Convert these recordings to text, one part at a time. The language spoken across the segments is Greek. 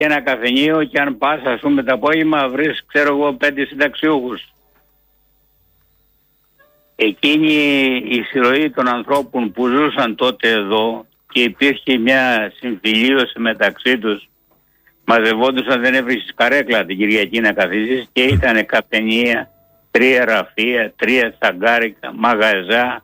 και ένα καφενείο και αν πας, ας πούμε, το απόγευμα βρεις, ξέρω εγώ, 5 συνταξιούχους. Εκείνη η συρροή των ανθρώπων που ζούσαν τότε εδώ και υπήρχε μια συμφιλίωση μεταξύ τους, μαζευόντουσαν, δεν έβρισκες καρέκλα την Κυριακή να καθίσεις και ήταν καφενεία, 3 ραφεία, 3 τσαγκάρικα, μαγαζά.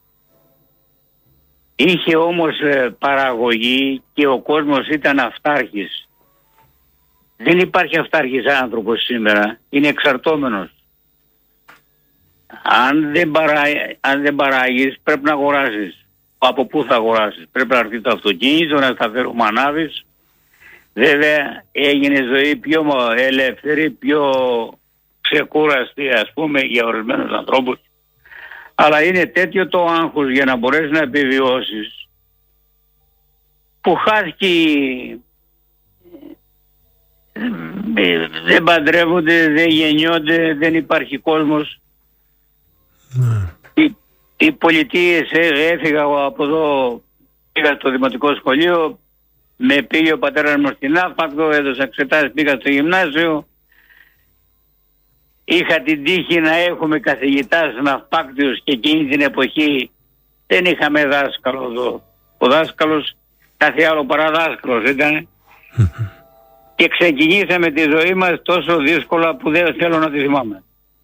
Είχε όμως παραγωγή και ο κόσμος ήταν αυτάρχης. Δεν υπάρχει αυτάρχης άνθρωπος σήμερα, είναι εξαρτώμενος. Αν δεν παράγεις πρέπει να αγοράσεις. Από πού θα αγοράσεις? Πρέπει να έρθει το αυτοκίνητο, να σταθερούμε ανάβεις. Βέβαια έγινε ζωή πιο ελεύθερη, πιο ξεκούραστη, ας πούμε, για ορισμένους ανθρώπους. Αλλά είναι τέτοιο το άγχος για να μπορέσεις να επιβιώσεις, που χάθηκε, δεν παντρεύονται, δεν γεννιόνται, δεν υπάρχει κόσμος. Οι πολιτείες, έφυγα από εδώ, πήγα στο δημοτικό σχολείο, με πήγε ο πατέρας μου στην Άφακτο, έδωσα εξετάσεις, πήγα στο γυμνάσιο. Είχα την τύχη να έχουμε καθηγητάς ναυπάκτιους και εκείνη την εποχή δεν είχαμε δάσκαλο εδώ. Ο δάσκαλος κάθε άλλο παρά δάσκαλος ήταν. Και ξεκινήσαμε τη ζωή μας τόσο δύσκολα που δεν θέλω να τη θυμάμαι.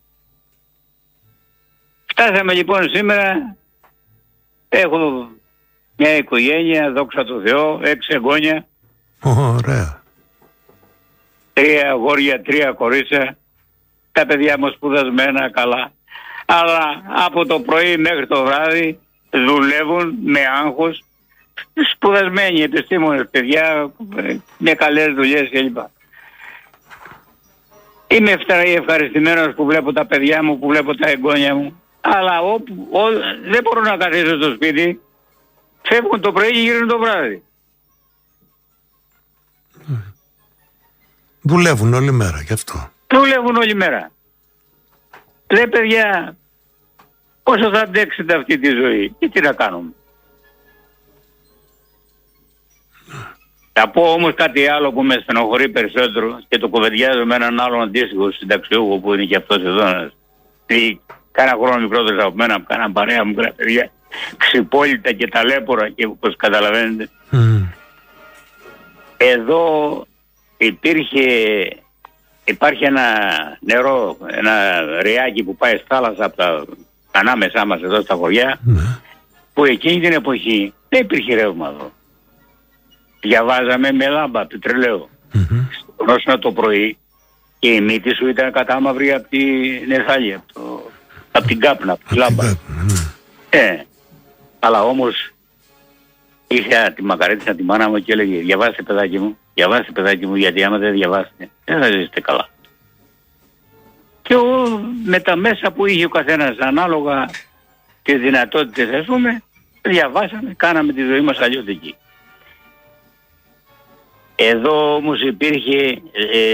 Φτάσαμε λοιπόν σήμερα, έχω μια οικογένεια, δόξα τω Θεώ, 6 εγγόνια. Ωραία. 3 αγόρια, 3 κορίτσια. Τα παιδιά μου σπουδασμένα καλά. Αλλά από το πρωί μέχρι το βράδυ δουλεύουν με άγχος. Σπουδασμένοι επιστήμονες παιδιά, με καλές δουλειές κλπ. Είμαι ευχαριστημένος που βλέπω τα παιδιά μου, που βλέπω τα εγγόνια μου. Αλλά δεν μπορώ να καθίσω στο σπίτι. Φεύγουν το πρωί και γυρνούν το βράδυ. Δουλεύουν όλη μέρα γι' αυτό. Δουλεύουν όλη μέρα. Λέει παιδιά, πόσο θα αντέξετε αυτή τη ζωή και τι να κάνουμε? Θα πω όμως κάτι άλλο που με στενοχωρεί περισσότερο και το κουβεντιάζω με έναν άλλον αντίστοιχο συνταξιούχο που είναι και αυτός εδώ. Κάνα χρόνο μικρότερος από μένα, κάνα παρέα μου, κάνα παιδιά, ξυπόλυτα και ταλέπορα και όπως καταλαβαίνετε. Εδώ υπάρχει ένα νερό, ένα ρεάκι που πάει στη θάλασσα από τα ανάμεσά μας εδώ στα χωριά, που εκείνη την εποχή δεν υπήρχε ρεύμα εδώ. Διαβάζαμε με λάμπα πετρελαίου. Γνώσουνα το πρωί και η μύτη σου ήταν κατάμαυρη από την Εθάλια, από την κάπνα, από τη λάμπα. Αλλά όμως είχα τη μακαρίτησα τη μάνα μου και έλεγε διαβάστε παιδάκι μου, γιατί άμα δεν διαβάσετε δεν θα ζήσετε καλά. Και με τα μέσα που είχε ο καθένας ανάλογα τις δυνατότητες, ας πούμε, διαβάσαμε, κάναμε τη ζωή μας αλλιώτικη. Εδώ όμως υπήρχε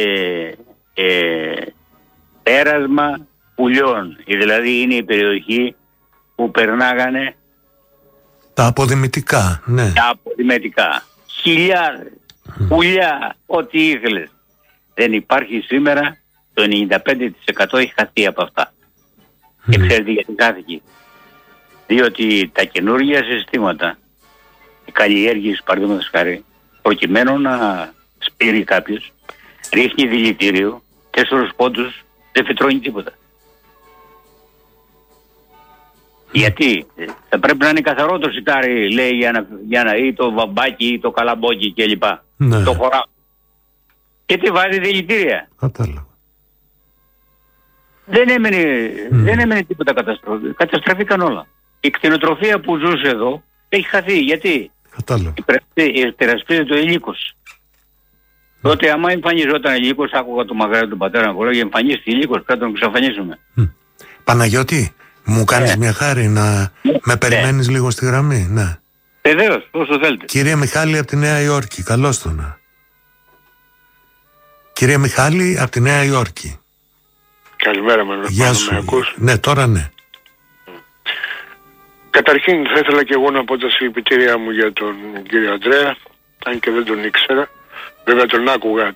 πέρασμα πουλιών, δηλαδή είναι η περιοχή που περνάγανε τα αποδημητικά, ναι. Τα αποδημητικά. Χιλιάδες, πουλιά, ό,τι ήθελες. Δεν υπάρχει σήμερα, το 95% έχει χαθεί από αυτά. Και ξέρετε γιατί χάθηκε? Διότι τα καινούργια συστήματα, οι καλλιέργειες, παραδείγματος χάρη, προκειμένου να σπείρει κάποιος, ρίχνει δηλητήριο, 4 πόντους, δεν φυτρώνει τίποτα. Γιατί θα πρέπει να είναι καθαρό το σιτάρι, λέει, για να ή το βαμπάκι ή το καλαμπόκι κλπ. Ναι. Το χωρά. Και τι βάζει δηλητήρια. Κατάλαβα. Δεν έμενε τίποτα καταστροφή. Καταστραφήκαν όλα. Η κτηνοτροφία που ζούσε εδώ έχει χαθεί. Γιατί? Κατάλαβα. Υπερασπίζεται ο ηλίκος. Τότε άμα εμφανιζόταν ηλίκος, άκουγα το μαγράδι του πατέρα μου, λέγε εμφανίστηκε ηλίκος, πρέπει να τον εξαφανίσουμε. Παναγιώτη, μου κάνεις μια χάρη να με περιμένεις λίγο στη γραμμή? Ναι. Βεβαίως, όσο θέλετε. Κύριε Μιχάλη από τη Νέα Υόρκη, καλώς το να. Κύριε Μιχάλη από τη Νέα Υόρκη. Καλημέρα, Γεια σου. Με ακούς? Ναι, τώρα ναι. Καταρχήν θα ήθελα και εγώ να πω τα συλληπιτήριά μου για τον κύριο Αντρέα, αν και δεν τον ήξερα. Βέβαια τον άκουγα